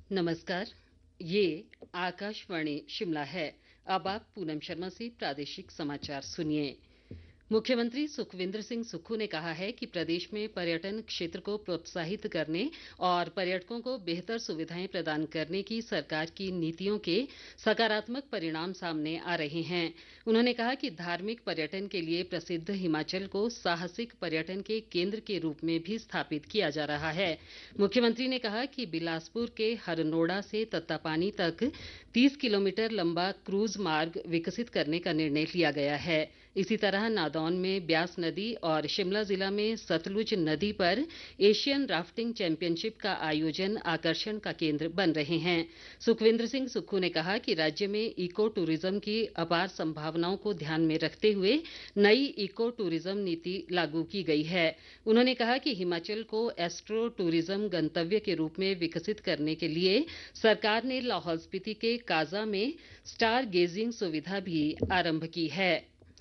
नमस्कार। ये आकाशवाणी शिमला है। अब आप पूनम शर्मा से प्रादेशिक समाचार सुनिए। मुख्यमंत्री सुखविंदर सिंह सुक्खू ने कहा है कि प्रदेश में पर्यटन क्षेत्र को प्रोत्साहित करने और पर्यटकों को बेहतर सुविधाएं प्रदान करने की सरकार की नीतियों के सकारात्मक परिणाम सामने आ रहे हैं। उन्होंने कहा कि धार्मिक पर्यटन के लिए प्रसिद्ध हिमाचल को साहसिक पर्यटन के केंद्र के रूप में भी स्थापित किया जा रहा है। मुख्यमंत्री ने कहा कि बिलासपुर के हरनोड़ा से तत्तापानी तक 30 किलोमीटर लंबा क्रूज मार्ग विकसित करने का निर्णय लिया गया है। इसी तरह नादौन में ब्यास नदी और शिमला जिला में सतलुज नदी पर एशियन राफ्टिंग चैंपियनशिप का आयोजन आकर्षण का केंद्र बन रहे हैं। सुखविंदर सिंह सुक्खू ने कहा कि राज्य में इको टूरिज्म की अपार संभावनाओं को ध्यान में रखते हुए नई इको टूरिज्म नीति लागू की गई है। उन्होंने कहा कि हिमाचल को एस्ट्रो टूरिज्म गंतव्य के रूप में विकसित करने के लिए सरकार ने लाहौल स्पीति के काजा में स्टार गेजिंग सुविधा भी आरंभ की है।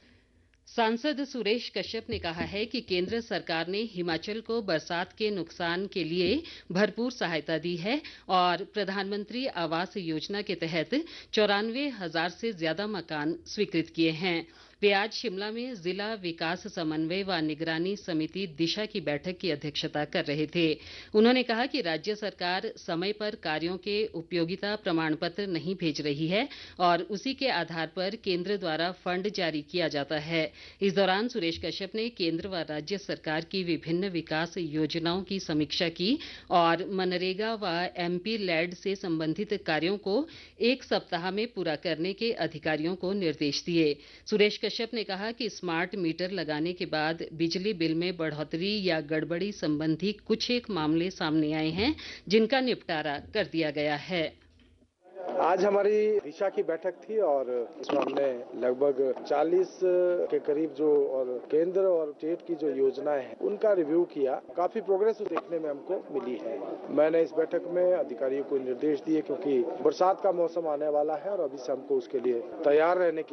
सांसद सुरेश कश्यप ने कहा है कि केंद्र सरकार ने हिमाचल को बरसात के नुकसान के लिए भरपूर सहायता दी है और प्रधानमंत्री आवास योजना के तहत 94,000 से ज्यादा मकान स्वीकृत किए हैं। वे आज शिमला में जिला विकास समन्वय व निगरानी समिति दिशा की बैठक की अध्यक्षता कर रहे थे। उन्होंने कहा कि राज्य सरकार समय पर कार्यों के उपयोगिता प्रमाण पत्र नहीं भेज रही है और उसी के आधार पर केंद्र द्वारा फंड जारी किया जाता है। इस दौरान सुरेश कश्यप ने केंद्र व राज्य सरकार की विभिन्न विकास योजनाओं की समीक्षा की और मनरेगा व एमपी लैड से संबंधित कार्यों को 1 सप्ताह में पूरा करने के अधिकारियों को निर्देश दिए। सुरेश कश्यप ने कहा कि स्मार्ट मीटर लगाने के बाद बिजली बिल में बढ़ोतरी या गड़बड़ी संबंधी कुछ एक मामले सामने आए हैं, जिनका निपटारा कर दिया गया है। आज हमारी दिशा की बैठक थी और इसमें हमने लगभग 40 के करीब जो और केंद्र और स्टेट की जो योजनाएं हैं उनका रिव्यू किया। काफी प्रोग्रेस देखने में हमको मिली है। मैंने इस बैठक में अधिकारियों को निर्देश दिए क्योंकि बरसात का मौसम आने वाला है और अभी से हमको उसके लिए तैयार रहने की